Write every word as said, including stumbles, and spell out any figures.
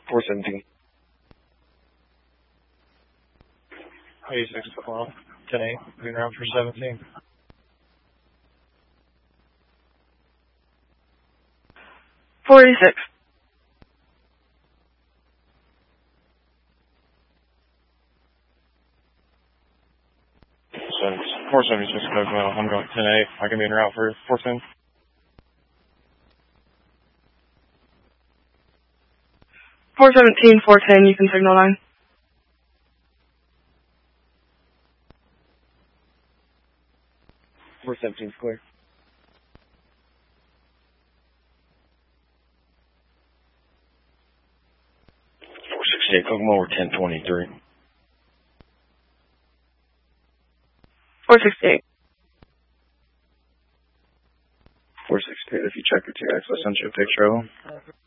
four seventeen. eighty-six twelve, ten eight, moving around for seventeen. four eighty-six. four seventy-six, well, I'm going ten eight. I can be en route for four ten. four seventeen, four ten, you can signal line. four seventeen is clear. four sixty-eight, Kokomo, we're ten twenty-three. four sixty-eight. four sixty-eight, if you check your T X, I sent you a picture of them.